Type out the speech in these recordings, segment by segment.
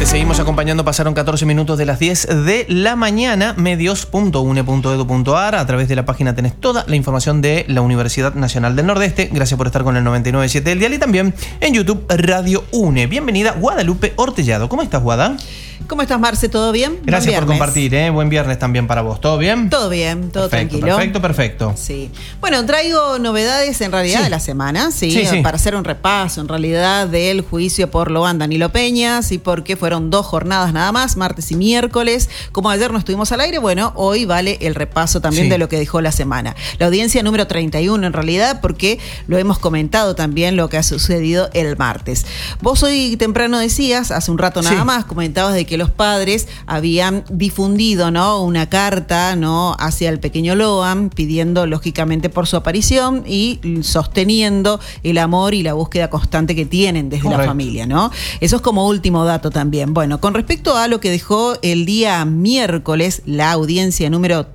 Te seguimos acompañando, pasaron 14 minutos de las 10 de la mañana. Medios.une.edu.ar. A través de la página tenés toda la información de la Universidad Nacional del Nordeste. Gracias por estar con el 99.7 del dial y también en YouTube Radio UNE. Bienvenida Guadalupe Ortellado. ¿Cómo estás, Guada? ¿Cómo estás, Marce? ¿Todo bien? Gracias por compartir, ¿eh? Buen viernes también para vos. ¿Todo bien? Todo bien, todo perfecto, tranquilo. Perfecto. Sí. Bueno, traigo novedades en realidad de la semana, ¿sí? Para hacer un repaso en realidad del juicio por Loan Danilo Peña, ¿sí? Porque fueron 2 jornadas nada más, martes y miércoles. Como ayer no estuvimos al aire, bueno, hoy vale el repaso también de lo que dejó la semana. La audiencia número 31 en realidad, porque lo hemos comentado también lo que ha sucedido el martes. Vos hoy temprano decías, hace un rato nada más, comentabas de que los padres habían difundido, ¿no?, una carta, ¿no?, hacia el pequeño Loan, pidiendo lógicamente por su aparición y sosteniendo el amor y la búsqueda constante que tienen desde la familia, ¿no? Eso es como último dato también. Bueno, con respecto a lo que dejó el día miércoles la audiencia número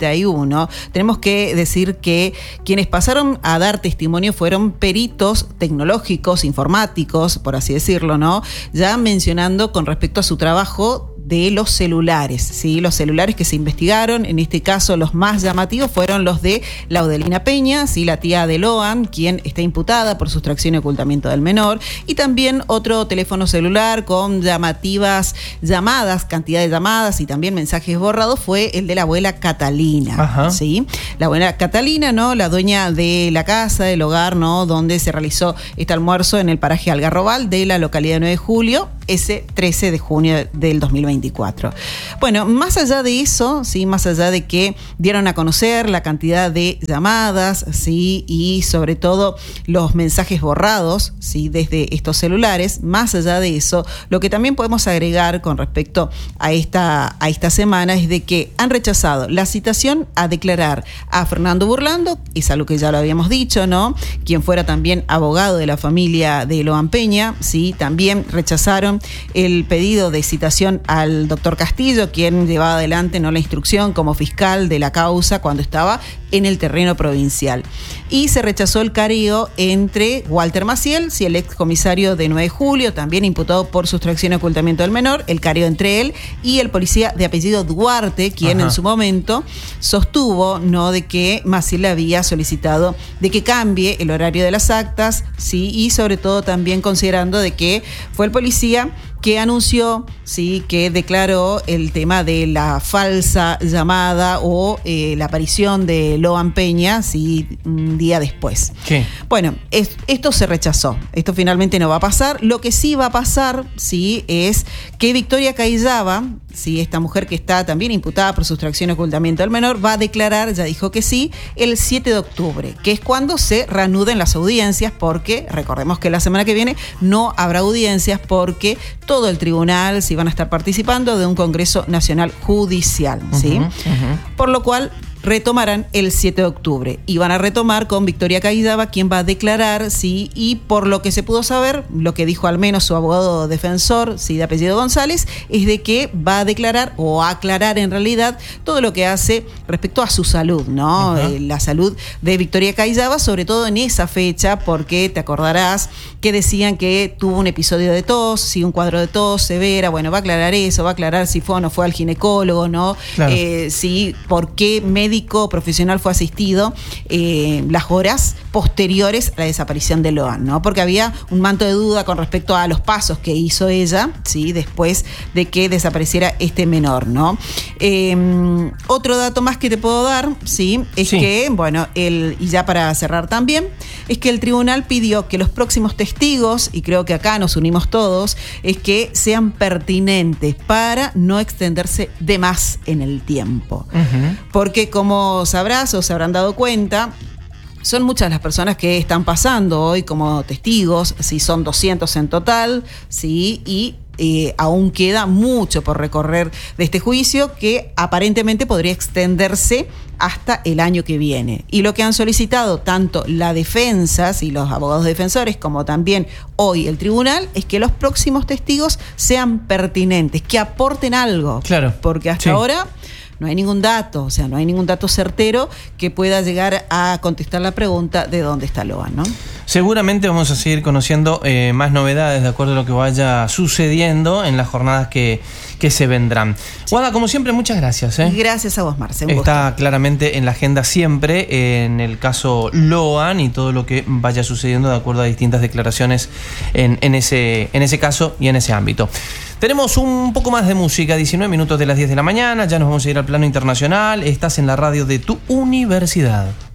31, tenemos que decir que quienes pasaron a dar testimonio fueron peritos tecnológicos, informáticos, por así decirlo, ¿no?, ya mencionando con respecto a su trabajo de los celulares, ¿sí? Los celulares que se investigaron, en este caso los más llamativos fueron los de Laudelina Peña, ¿sí?, la tía de Loan, quien está imputada por sustracción y ocultamiento del menor, y también otro teléfono celular con llamativas llamadas, cantidad de llamadas y también mensajes borrados, fue el de la abuela Catalina, ¿sí? La abuela Catalina, ¿no?, la dueña de la casa, del hogar, ¿no?, donde se realizó este almuerzo en el paraje Algarrobal de la localidad de 9 de julio, ese 13 de junio del 2024. Bueno, más allá de eso, sí, más allá de que dieron a conocer la cantidad de llamadas, sí, y sobre todo los mensajes borrados, sí, desde estos celulares, más allá de eso, lo que también podemos agregar con respecto a esta semana es de que han rechazado la citación a declarar a Fernando Burlando, es algo que ya lo habíamos dicho, ¿no?, quien fuera también abogado de la familia de Loan Peña, sí, también rechazaron el pedido de citación al doctor Castillo, quien llevaba adelante, ¿no?, la instrucción como fiscal de la causa cuando estaba en el terreno provincial. Y se rechazó el careo entre Walter Maciel, sí, el ex comisario de 9 de julio, también imputado por sustracción y ocultamiento del menor, el careo entre él y el policía de apellido Duarte, quien en su momento sostuvo, ¿no?, de que Maciel le había solicitado de que cambie el horario de las actas, sí, y sobre todo también considerando de que fue el policía que anunció, sí, que declaró el tema de la falsa llamada o la aparición de Loan Peña, sí, un día después. Sí. Bueno, esto se rechazó. Esto finalmente no va a pasar. Lo que sí va a pasar, sí, es que Victoria Cayllaba, sí, esta mujer que está también imputada por sustracción y ocultamiento del menor, va a declarar, ya dijo que sí, el 7 de octubre, que es cuando se reanuden las audiencias, porque recordemos que la semana que viene no habrá audiencias porque todo el tribunal sí van a estar participando de un Congreso Nacional Judicial, ¿sí? Por lo cual retomarán el 7 de octubre y van a retomar con Victoria Cayllaba, quien va a declarar, sí, y por lo que se pudo saber, lo que dijo al menos su abogado defensor, sí, de apellido González, es de que va a declarar o a aclarar en realidad todo lo que hace respecto a su salud, ¿no? La salud de Victoria Cayllaba, sobre todo en esa fecha, porque te acordarás que decían que tuvo un episodio de tos, sí, un cuadro de tos severa. Bueno, va a aclarar eso, va a aclarar si fue o no fue al ginecólogo, ¿no? Claro. Sí, por qué médico profesional fue asistido las horas posteriores a la desaparición de Loan, ¿no? Porque había un manto de duda con respecto a los pasos que hizo ella, ¿sí?, después de que desapareciera este menor, ¿no? Otro dato más que te puedo dar, ¿sí?, es que, bueno, y ya para cerrar también, es que el tribunal pidió que los próximos testigos, y creo que acá nos unimos todos, es que sean pertinentes para no extenderse de más en el tiempo. Porque como sabrás o se habrán dado cuenta, son muchas las personas que están pasando hoy como testigos, sí, son 200 en total, sí, y aún queda mucho por recorrer de este juicio que aparentemente podría extenderse hasta el año que viene. Y lo que han solicitado tanto la defensa y los abogados defensores como también hoy el tribunal es que los próximos testigos sean pertinentes, que aporten algo. Claro. Porque hasta ahora no hay ningún dato, o sea, no hay ningún dato certero que pueda llegar a contestar la pregunta de dónde está Loan, ¿no? Seguramente vamos a seguir conociendo más novedades de acuerdo a lo que vaya sucediendo en las jornadas que se vendrán. Guada, como siempre, muchas gracias. Gracias a vos, Marce. Está claramente en la agenda siempre, en el caso Loan y todo lo que vaya sucediendo de acuerdo a distintas declaraciones en ese caso y en ese ámbito. Tenemos un poco más de música, 19 minutos de las 10 de la mañana, ya nos vamos a ir al plano internacional. Estás en la radio de tu universidad.